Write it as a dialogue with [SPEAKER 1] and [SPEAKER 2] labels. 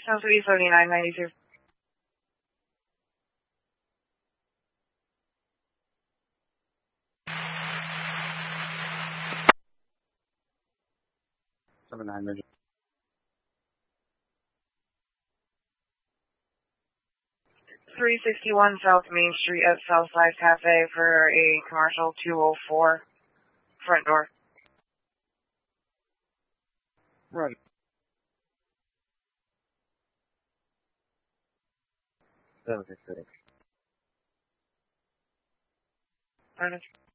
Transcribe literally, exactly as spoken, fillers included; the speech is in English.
[SPEAKER 1] Sounds to be seventy-nine ninety-two.
[SPEAKER 2] seventy-nine Major.
[SPEAKER 1] three sixty-one South Main Street at Southside Cafe for a commercial two oh four. Front door.
[SPEAKER 2] Right. seven six six.
[SPEAKER 1] Furniture.